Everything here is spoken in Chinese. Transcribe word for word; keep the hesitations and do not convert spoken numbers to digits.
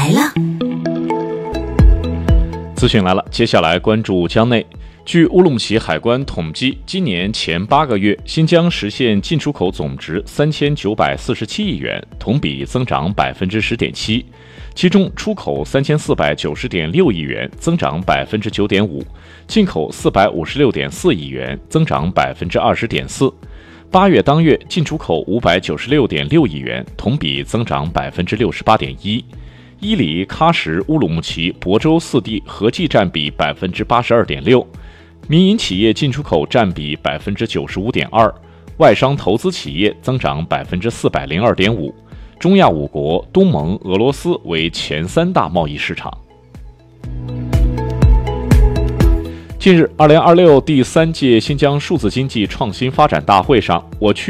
来了。 资讯来了，接下来关注江内。据乌鲁木齐海关统计，今年前八个月，新疆实现进出口总值三千九百四十七亿元，同比增长百分之十点七。其中，出口三千四百九十点六亿元，增长百分之九点五；进口四百五十六点四亿元，增长百分之二十点四。八月当月，进出口五百九十六点六亿元，同比增长百分之六十八点一。伊犁、喀什、乌鲁木齐、亳州四地合计占比百分之八十二点六。民营企业进出口占比百分之九十五点二，外商投资企业增长百分之四百零二点五。中亚五国，东盟、俄罗斯为前三大贸易市场。近日，二零二六第三届新疆数字经济创新发展大会上，我区